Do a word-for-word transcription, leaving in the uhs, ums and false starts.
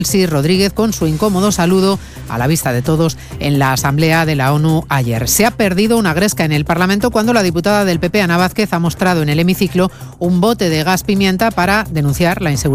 Sí, Rodríguez con su incómodo saludo a la vista de todos en la Asamblea de la ONU ayer. Se ha perdido una gresca en el Parlamento cuando la diputada del P P, Ana Vázquez, ha mostrado en el hemiciclo un bote de gas pimienta para denunciar la inseguridad